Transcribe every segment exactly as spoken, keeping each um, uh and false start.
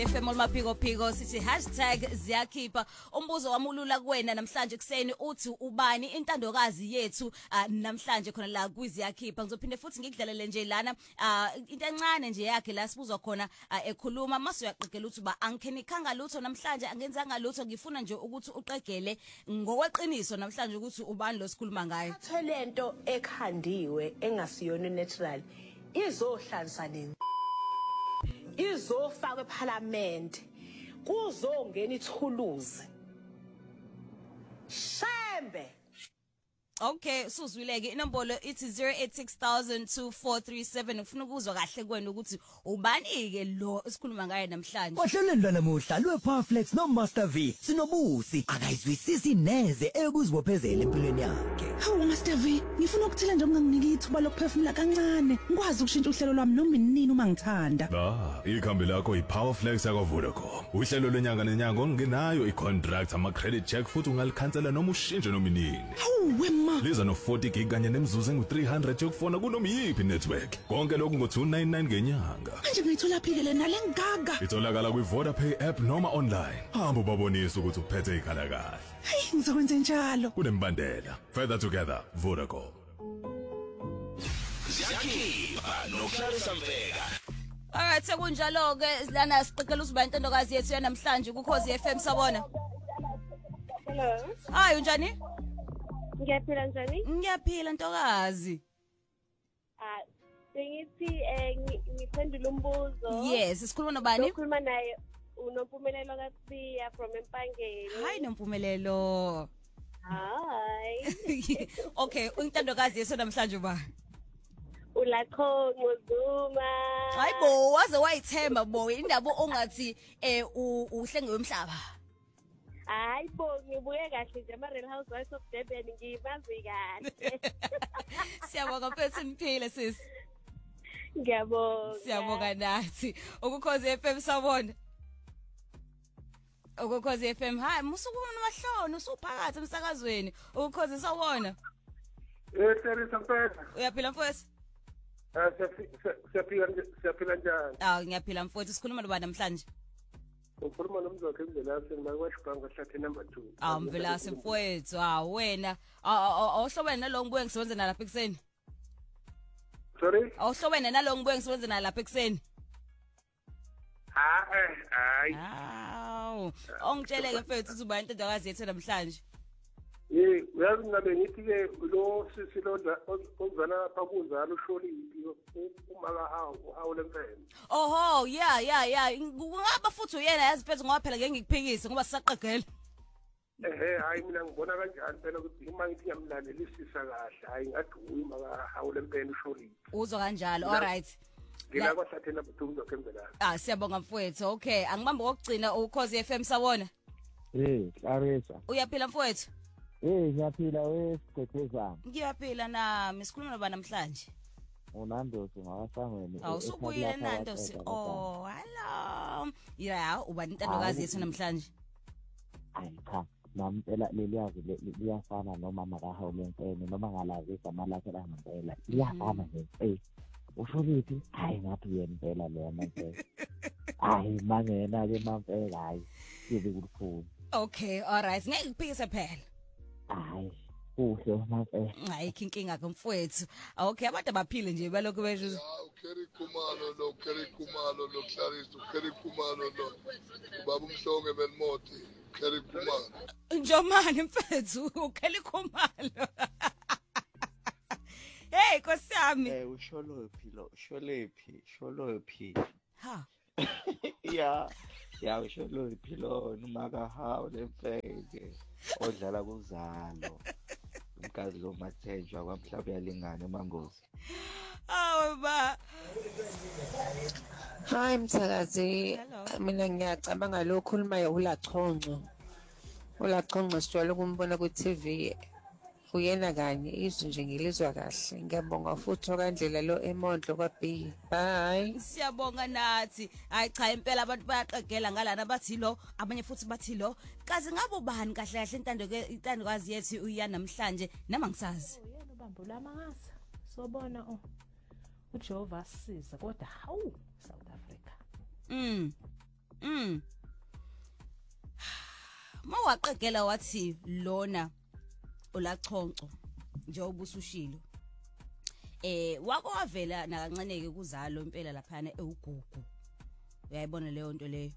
F M olmaphiko phiko sithi hashtag ziyakhipha umbuzo wamulula kuwena namhlanje kuseni uthi ubani intandokazi yethu uh, namhlanje khona la kwiziyakhipha ngizophinde futhi ngikudlalele nje lana uh, into encane nje yakhe la sibuzwa khona uh, ekhuluma mase uyaqegela uthi ba angikhenikanga lutho namhlanje angenzanga lutho ngifuna nje ukuthi uqegele ngokweqiniso namhlanje ukuthi ubani lo sikhuluma ngaye Tholento ekhandiwe engasiyona natural izohlalisa nini izofaka eParliament kuzongena ithuluzi Shembe. Okay, suzwileke inombolo ithi zero eight six thousand two four three seven ufuna ukuzwa kahle kwena ukuthi ubani ke lo esikhuluma ngaye namhlanje. Ohlelweni lanamuhla lwePowerflex noMaster V sinobusi akayizwisisi neze ekuzibophezela empilweni yakhe. Hawu Master V, ngifuna ukuthela nje unganginiki ithuba lokuphefumula kancane. Ngikwazi ukushintsha uhlelo lwami noma inini uma ngithanda. Ah, ikhambi lakho iPowerflex yakwa Vodacom. Uhlelo lwenyanga nenyanga ongenayo icontract ama credit check futhi ungalikhansela noma ushintshe noma inini. Hawu wema. Liza no forty gig kanye nemzuzu engu three hundred yokufona kunoma yipi network. Konke lokhu ngo two ninety-nine ngenyanga. Manje ngiyithola phike nale ngaga. Itholakala kwi VodaPay app noma online. Hamba ubabonise ukuthi uphethe ikhala kahle. Hey, ngizokwenza njalo. Kunembandela. Further together, Vodacom. Ziyakhipha nokuhlalisa mfeka. Alright sekunjalo ke lana siqeqela usiba intandokazi yethu yanamhlanje kuKhosi F M sabona. Hello. Hayi unjani? Ngiyaphila njani? Ngiyaphila ntokazi. Ah, sengithi eh ngiphendula umbuzo. Yes, sikhuluma nobani? Sikhuluma naye unompumelelo kaSiya from Empangeni. Hayi nompumelelo. Hi. Okay, intandokazi yethu namhlanje ba. Ulakho ngozuma. Hayibo, waze wayithemba bo indaba ongathi eh uhlenge wemhlaba. Hayibo, ngibuye kahle nje ama Real Housewives of Durban ngibazi kahle. Siyabonga mfethu niphile sis. Ngiyabonga. Siyabonga nathi. Ukukhozi F M sabona. Ukukhozi F M hayi musukuma namahloni usuphakathi emsakazweni. Ukukhozi sawona. Eh Teresa mfethu. Uyaphila mfethu? Ah siyaphila siyaphila njani? Ah ngiyaphila mfethu sikhuluma noba namhlanje. Ukhuluma nomzokhe Mvelase ngakwashibanga hlathe number two. Ah Mvelase mfethu ah wena awuhlobene nalo ngibuye ngisebenza nalapha ekseni. Sorry? Awuhlobene nalo ngibuye ngisebenza nalapha ekseni. Ah eh hayi. Aw ongitsheleke mfethu uthi uba intandokazi yethu namhlanje. Eh uyazi ngabe ngithi ke lo sisi lo ozana phakuzala uSholiphi umaka hawo hawo lemfene. Oho yeah yeah yeah ngaba futhi uyena yazi mfethu ngoba phela ngeke ngikuphikise ngoba sisaqegela. Ehe hayi mina ngibona kanjani phela ukuthi uma ngithi ngiyamlalelisisa kahle hayi ngathi uyimaka hawo lemfene uSholiphi. Uzwa kanjalo all right. Ngila kwathathe number two ngizokhe Mvelase. Ah siyabonga mfethu okay angibambe kokugcina uKhosi F M sabona. Eh Clarissa. Uyaphila mfethu? Eh ngiyaphila wesiqhethezana. Ngiyaphila nami sikhuluma noba namhlanje. Unando singawasangweni. Awusubuyile Nando si oh hello. Yeah uba intandokazi yethu namhlanje. Hayi cha nami phela leliyazi liyafana noma makahawu lempene noma ngalazi igama lakhe la ngempela. Liyafana nje. Eh uSholiphi hayi ngathi uyempela lona nje. Hayi mangena ke mampela hayi. Sibe kulikhulu. Okay all right ngeke ngiphikise phela. Hayi kuhle mampela. Hayi inkinga ke mfowethu. Okay abantu abaphile nje balokho besho. Ukeri Khumalo lo Ukeri Khumalo lo Clarissa Ukeri Khumalo lo Baba uMhlonge Belmoti Ukeri Khumalo. Njomani mfethu Ukeri Khumalo. Hey Nkosami. Eh uSholophi lo Sholophi Sholophi. Ha. Yeah. Ya uSholophi lo numaka hawo lemfeke odlala kuzalo. Umkazi lo Mathenjwa kwamhlaba yalingana eMangozi. Awu ba. Hi msakazi, mina ngiyacabanga lo khulumayo uLachonco. uLachonco sijwayele ukumbona ku T V. Uyena kanye izwi nje ngilizwa kahle. Ngiyabonga futhi okandlela lo emondlo kwaB. Bye. Siyabonga nathi. Hayi cha impela abantu bayaqegela ngalana bathi lo, abanye futhi bathi lo. Kazi ngabo bani kahle kahle intando ke intandokazi yethu uya namhlanje nama ngisazi. Uyena ubambula amangasa. Sobona oh. uJehova asiza kodwa hawu South Africa. Mm. mm mawaqegela wathi lona ulachonco nje ubusushilo eh wako wavela nakancaneke kuzalo impela lapha na ewugugu uyayibona leyo nto leyo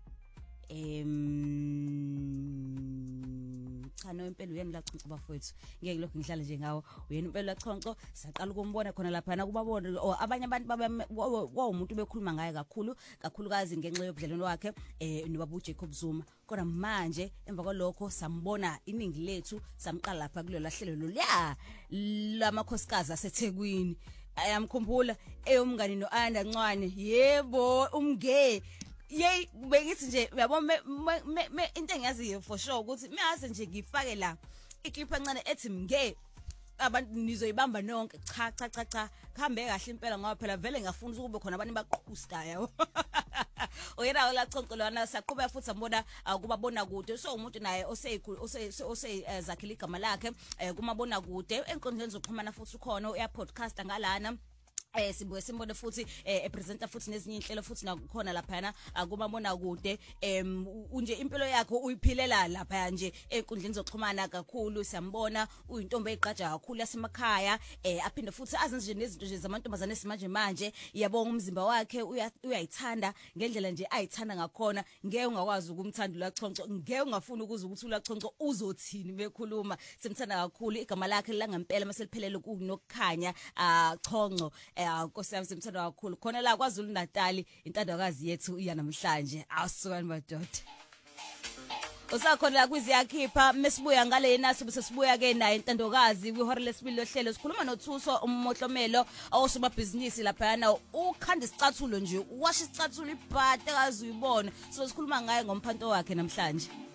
em cha no impela uyena lachonco bafowethu ngeke lokho ngihlala nje ngawo uyena impela lachonco saqala ukumbona khona lapha na kubabona abanye abantu babe umuntu bekhuluma ngaye kakhulu kakhulukazi ngenxa yobudlelwano wakhe eh nobaba uJacob Zuma kodwa manje emva kwalokho sambona iningi lethu samqala lapha kulelo lahlelo lo la lamakhosikazi aseThekwini ayamkhumbula eyomngani noAnda Ncwane yebo umnge yey bengithi nje uyabo into engiyaziyo for sure ukuthi mase nje ngifake la iclip encane ethi mnge abantu nizoyibamba nonke cha cha cha cha kuhambe kahle impela ngoba phela vele ngafuna ukube khona abantu baqhuskaya oyena olachonco lona saqhubeka futhi ambona kubabona kude so umuntu naye ose ose zakhela igama lakhe kumabona kude enkundleni zokuxhumana futhi ukhona uya podcast ngalana eh sibuye simbone futhi eh presenter futhi nezinye inhlelo futhi nakhona lapha na kumabona kude em unje impilo yakho uyiphilela lapha nje enkundleni zokuxhumana kakhulu siyambona uyintombi eqhaja kakhulu yasemakhaya eh aphinde futhi azenze nezinto nje zamantombazane esimanje manje yabonga umzimba wakhe uyayithanda ngendlela nje ayithanda ngakhona ngeke ungakwazi ukumthanda ulachonco ngeke ungafuna ukuza ukuthi ulachonco uzothini bekhuluma simthanda kakhulu igama lakhe langempela maseliphelele kunokukhanya achonco Nkosi yami simthanda kakhulu khona la kwaZulu Natal intandakazi yethu iya namhlanje awusukani madoda usakhona la kwiziyakhipha mesibuya ngale nasi bese sibuya ke naye intandakazi kwihora lesibili lohlelo sikhuluma noThuso uMohlomelo awusuma business lapha yana ukhanda isicathulo nje washa isicathulo ibhata akazi uyibona so sikhuluma ngaye ngomphanto wakhe namhlanje